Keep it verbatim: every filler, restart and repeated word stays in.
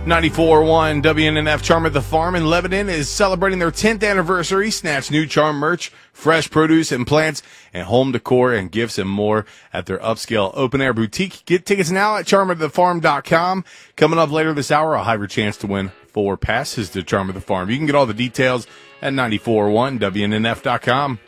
ninety-four point one W N N F Charm at the Farm in Lebanon is celebrating their tenth anniversary. Snatch new Charm merch, fresh produce and plants, and home decor and gifts and more at their upscale open-air boutique. Get tickets now at charm at the farm dot com. Coming up later this hour, I'll have your chance to win four passes to Charm at the Farm. You can get all the details at ninety-four point one W N N F dot com.